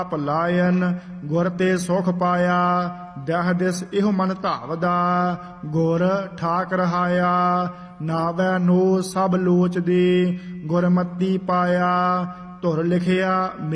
Line ਗੁਰ ਤੇ ਸੁਖ ਪਾਇਆ। ਦਹ ਦਿਸ ਇਹੋ ਮਨ ਧਾਵਦਾ ਗੁਰ ਠਾਕ ਰਹਾਇਆ। ਨਾਵੈ ਨੋ ਸਭ ਲੋਚਦੇ ਗੁਰਮਤੀ ਪਾਇਆ। ਧੁਰ ਲਿਖਿਆ